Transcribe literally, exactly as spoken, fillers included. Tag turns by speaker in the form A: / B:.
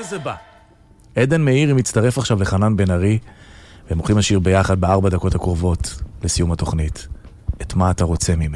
A: זה בא? עדן מאירי מצטרף עכשיו לחנן בן ארי, והם הולכים לשיר ביחד בארבע דקות הקרובות לסיום התוכנית. את מה אתה רוצה ממני?